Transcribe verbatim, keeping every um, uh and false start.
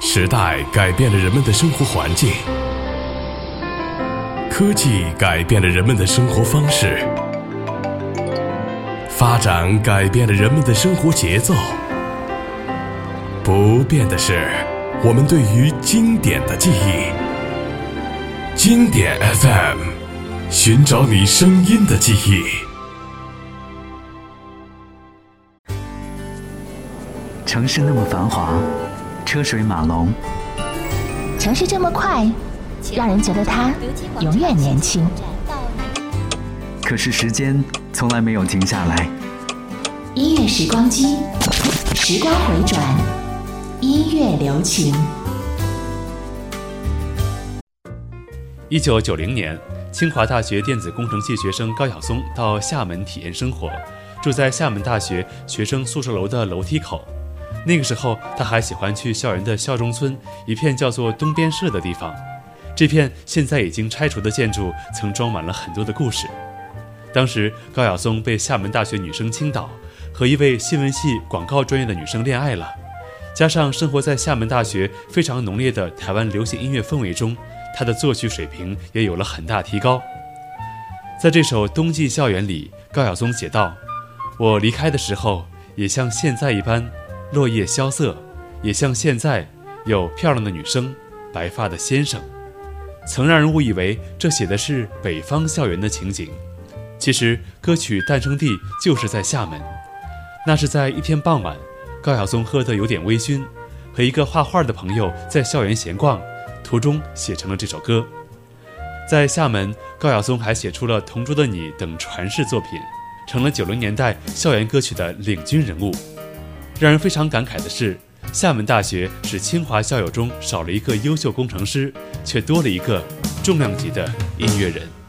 时代改变了人们的生活环境，科技改变了人们的生活方式，发展改变了人们的生活节奏。不变的是我们对于经典的记忆。经典 F M， 寻找你声音的记忆。 城市那么繁华，车水马龙， 城市这么快，让人觉得它永远年轻。 可是时间从来没有停下来。 音乐时光机，时光回转，音乐留情。 一九九零年，清华大学电子工程系学生高晓松到厦门体验生活，住在厦门大学学生宿舍楼的楼梯口。那个时候，他还喜欢去校园的校中村，一片叫做东边社的地方。这片现在已经拆除的建筑，曾装满了很多的故事。当时，高晓松被厦门大学女生倾倒，和一位新闻系广告专业的女生恋爱了。加上生活在厦门大学非常浓烈的台湾流行音乐氛围中，他的作曲水平也有了很大提高。在这首《冬季校园》里，高晓松写道：我离开的时候，也像现在一般落叶萧瑟，也像现在有漂亮的女生，白发的先生。曾让人误以为这写的是北方校园的情景，其实歌曲诞生地就是在厦门。那是在一天傍晚，高晓松喝得有点微醺，和一个画画的朋友在校园闲逛，途中写成了这首歌。在厦门，高晓松还写出了《同桌的你》等传世作品，成了九零年代校园歌曲的领军人物。让人非常感慨的是，厦门大学使清华校友中少了一个优秀工程师，却多了一个重量级的音乐人。